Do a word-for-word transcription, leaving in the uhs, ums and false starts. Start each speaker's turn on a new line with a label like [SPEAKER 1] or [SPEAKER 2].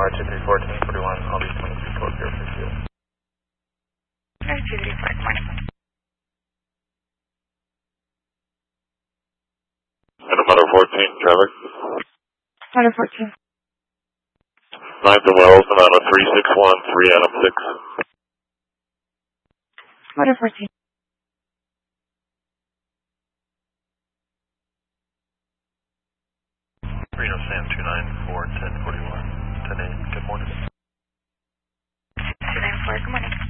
[SPEAKER 1] Tower two three four, ten forty-one, I'll be twenty-three twelve zero fifty.
[SPEAKER 2] two three four, good morning.
[SPEAKER 3] Adam Hunter fourteen, traffic.
[SPEAKER 2] Hunter fourteen.
[SPEAKER 3] ninth and Wells, Nevada three six one, three Adam six.
[SPEAKER 2] Hunter fourteen.
[SPEAKER 3] Reno Sam two nine four, ten forty-one, ten eight, good morning.
[SPEAKER 2] two nine four, good morning.